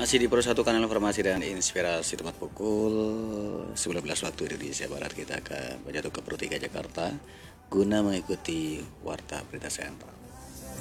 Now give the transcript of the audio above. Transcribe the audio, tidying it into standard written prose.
Masih di Pro 1 kanal informasi dan inspirasi tepat pukul 19 waktu Indonesia Barat, kita akan menjatuh ke Pro 3 Jakarta guna mengikuti warta berita sentral.